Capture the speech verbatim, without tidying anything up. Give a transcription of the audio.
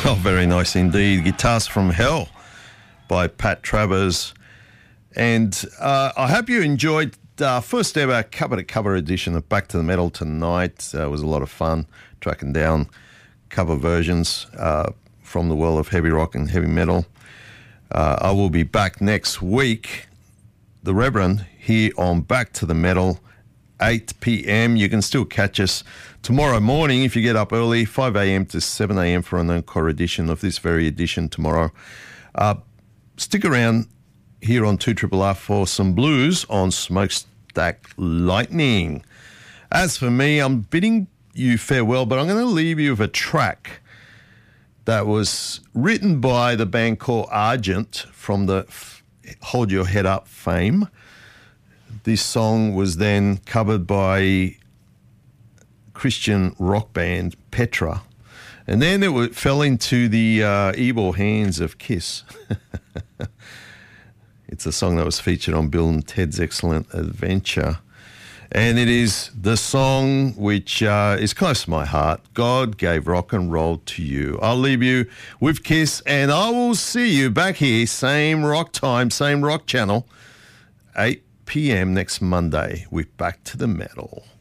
Oh, very nice indeed. Guitars from Hell by Pat Travers. And uh, I hope you enjoyed our first ever cover-to-cover edition of Back to the Metal tonight. Uh, it was a lot of fun tracking down cover versions uh, from the world of heavy rock and heavy metal. Uh, I will be back next week, the Reverend, here on Back to the Metal, eight p.m. You can still catch us tomorrow morning if you get up early, five a.m. to seven a.m. for an encore edition of this very edition tomorrow. Uh, stick around here on two R R R for some blues on Smokestack Lightning. As for me, I'm bidding you farewell, but I'm going to leave you with a track that was written by the band called Argent from the Hold Your Head Up fame. This song was then covered by Christian rock band Petra. And then it w- fell into the uh, evil hands of Kiss. It's a song that was featured on Bill and Ted's Excellent Adventure. And it is the song which uh, is close to my heart, God Gave Rock and Roll to You. I'll leave you with Kiss, and I will see you back here, same rock time, same rock channel, eight p.m. next Monday with Back to the Metal.